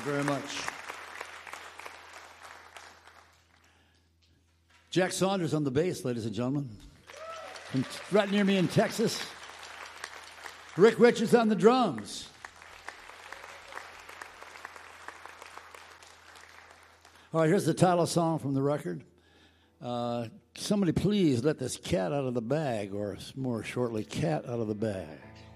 Very much. Jack Saunders on the bass, ladies and gentlemen. From right near me in Texas. Rick Richards on the drums. All right, here's the title song from the record. Somebody please let this cat out of the bag, or more shortly, cat out of the bag.